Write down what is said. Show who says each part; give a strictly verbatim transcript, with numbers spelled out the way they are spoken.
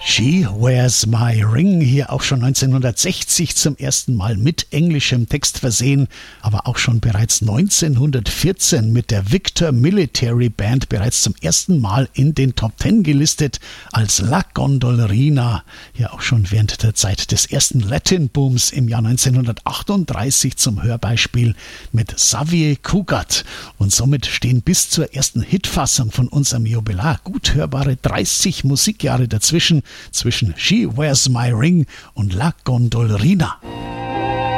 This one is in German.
Speaker 1: She Wears My Ring, hier auch schon neunzehnhundertsechzig zum ersten Mal mit englischem Text versehen, aber auch schon bereits neunzehnhundertvierzehn mit der Victor Military Band bereits zum ersten Mal in den Top Ten gelistet als La Gondolrina, hier auch schon während der Zeit des ersten Latin-Booms im Jahr neunzehnhundertachtunddreißig zum Hörbeispiel mit Xavier Cugat. Und somit stehen bis zur ersten Hitfassung von unserem Jubilar gut hörbare dreißig Musikjahre dazwischen, zwischen She Wears My Ring und La Gondolrina.